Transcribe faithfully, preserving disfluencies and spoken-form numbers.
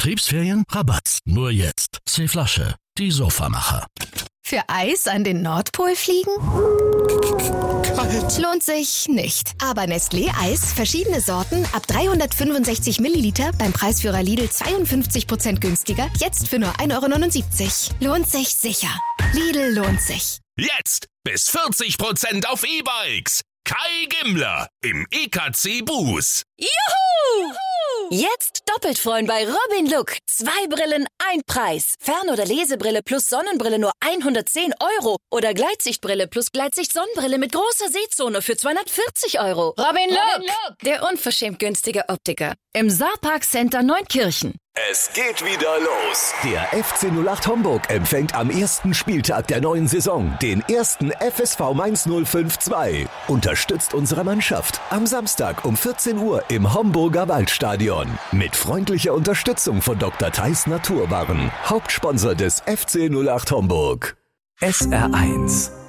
Betriebsferien? Rabatt. Nur jetzt. C-Flasche. Die Sofamacher. Für Eis an den Nordpol fliegen? Kalt. Lohnt sich nicht. Aber Nestlé Eis, verschiedene Sorten, ab dreihundertfünfundsechzig Milliliter, beim Preisführer Lidl zweiundfünfzig Prozent günstiger, jetzt für nur ein Euro neunundsiebzig. Lohnt sich sicher. Lidl lohnt sich. Jetzt bis vierzig Prozent auf E-Bikes. Kai Gimmler im E K C Bus. Juhu! Jetzt doppelt freuen bei Robin Look. Zwei Brillen, ein Preis. Fern- oder Lesebrille plus Sonnenbrille nur hundertzehn Euro. Oder Gleitsichtbrille plus Gleitsicht-Sonnenbrille mit großer Sehzone für zweihundertvierzig Euro. Robin Look, Robin Look, der unverschämt günstige Optiker. Im Saarpark Center Neunkirchen. Es geht wieder los. Der F C null acht Homburg empfängt am ersten Spieltag der neuen Saison den ersten F S V Mainz null fünf zwei. Unterstützt unsere Mannschaft am Samstag um vierzehn Uhr im Homburger Waldstadion. Mit freundlicher Unterstützung von Doktor Theis Naturwaren, Hauptsponsor des F C null acht Homburg. S R eins